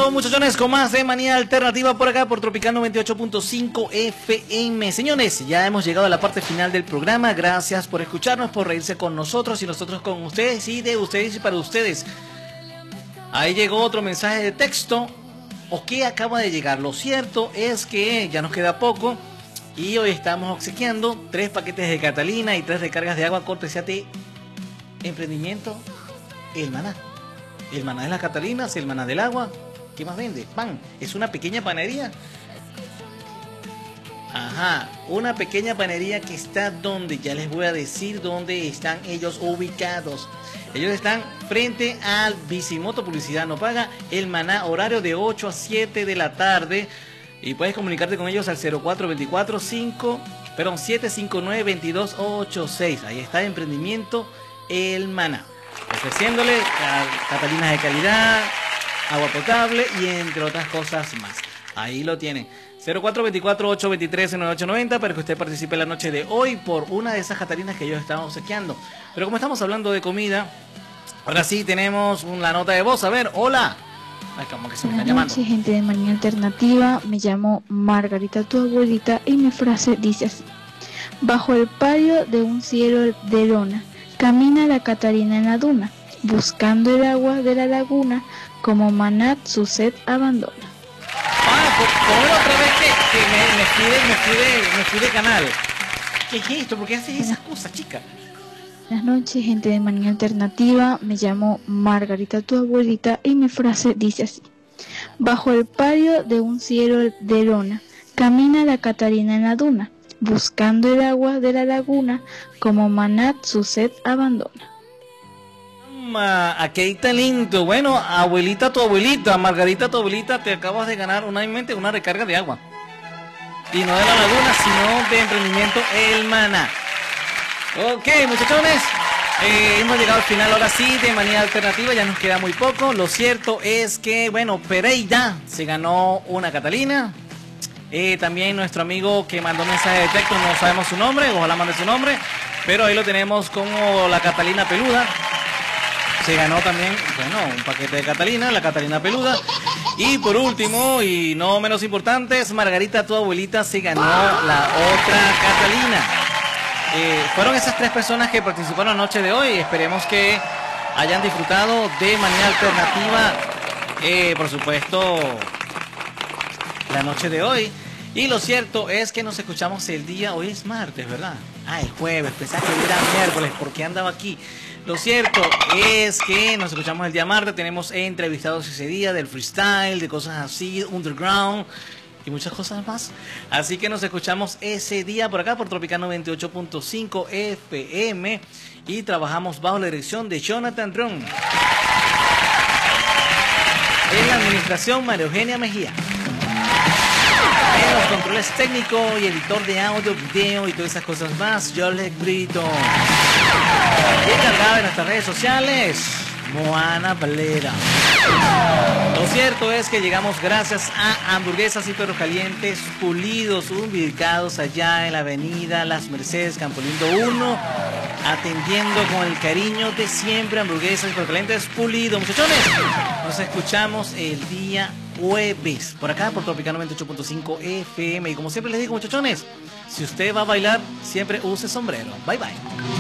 Regreso, muchachones, con más de Manía Alternativa por acá, por Tropical 98.5 FM. Señores, ya hemos llegado a la parte final del programa. Gracias por escucharnos, por reírse con nosotros y nosotros con ustedes y de ustedes y para ustedes. Ahí llegó otro mensaje de texto. ¿O qué acaba de llegar? Lo cierto es que ya nos queda poco y hoy estamos obsequiando 3 paquetes de Catalina y 3 recargas de agua cortesía de Emprendimiento El Maná. El Maná de las Catalinas, el Maná del agua. ¿Qué más vende? Pan. Es una pequeña panadería. Ajá, una pequeña panadería que está donde, ya les voy a decir dónde están ellos ubicados. Ellos están frente al Bicimoto, publicidad no paga, El Maná, horario de 8 a 7 de la tarde. Y puedes comunicarte con ellos al 0424-759-2286. Ahí está Emprendimiento El Maná, ofreciéndole catalinas de calidad, agua potable y entre otras cosas más. Ahí lo tienen. 0424-823-9890 para que usted participe en la noche de hoy por una de esas catalinas que ellos están obsequiando. Pero como estamos hablando de comida, ahora sí tenemos una nota de voz. A ver, hola. Ay, como que se me están llamando. Buenas noches, gente de Manía Alternativa. Me llamo Margarita, tu abuelita, y mi frase dice así: bajo el palio de un cielo de lona, camina la Catarina en la duna, buscando el agua de la laguna, como Maná su sed abandona. Ponlo otra vez que me fui de canal. ¿Qué es esto? ¿Por qué haces esas cosas, chica? Buenas noches, gente de Manía Alternativa. Me llamo Margarita, tu abuelita, y mi frase dice así: bajo el palio de un cielo de lona, camina la Catarina en la duna, buscando el agua de la laguna, como Maná su sed abandona. Aquí talento. Bueno, abuelita, tu abuelita, Margarita, tu abuelita, te acabas de ganar una recarga de agua. Y no de la laguna, sino de Emprendimiento El Maná. Ok, muchachones, hemos llegado al final ahora sí de Manía Alternativa, ya nos queda muy poco. Lo cierto es que, bueno, Pereira se ganó una Catalina. También nuestro amigo que mandó mensaje de texto, no sabemos su nombre, ojalá mande su nombre, pero ahí lo tenemos como la Catalina Peluda. Se ganó también, bueno, un paquete de Catalina, la Catalina Peluda. Y por último, y no menos importante, Margarita, tu abuelita, se ganó la otra Catalina. Fueron esas 3 personas que participaron la noche de hoy. Esperemos que hayan disfrutado de Manía Alternativa, por supuesto, la noche de hoy. Y lo cierto es que nos escuchamos el día, hoy es martes, ¿verdad? Ah, el jueves, pensaba que era miércoles, porque andaba aquí. Lo cierto es que nos escuchamos el día martes, tenemos entrevistados ese día del freestyle, de cosas así, underground y muchas cosas más. Así que nos escuchamos ese día por acá, por Tropical 98.5 FM, y trabajamos bajo la dirección de Jonathan Drum. En la administración, María Eugenia Mejía. En los controles técnicos y editor de audio, video y todas esas cosas más, yo les grito. Y encargado de nuestras redes sociales, Moana Valera. Lo cierto es que llegamos gracias a Hamburguesas y Perros Calientes Pulidos, ubicados allá en la avenida Las Mercedes, Campo Lindo 1, atendiendo con el cariño de siempre. Hamburguesas y Perros Calientes Pulidos. Muchachones, nos escuchamos el día jueves por acá por Tropical 98.5 FM. Y como siempre les digo, muchachones, si usted va a bailar, siempre use sombrero. Bye bye.